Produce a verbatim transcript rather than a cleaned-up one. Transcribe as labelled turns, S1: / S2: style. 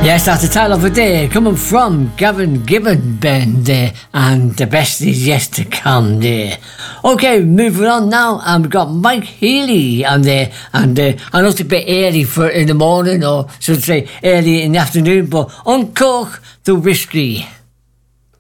S1: Yes, that's the title of the day, coming from Gavin Gibbon Band there, and the best is yet to come there. Okay, moving on now, and we've got Mike Healy on there, and uh, I know it's a bit early for in the morning, or should I say early in the afternoon, but Uncork the Whiskey.